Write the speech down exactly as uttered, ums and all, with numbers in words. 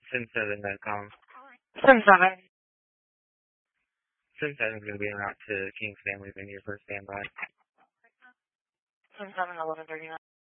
Sim seven dot com. Sim seven. Sim seven is going to be en route to King's Family Vineyard for standby. Sim seven, eleven thirty-nine.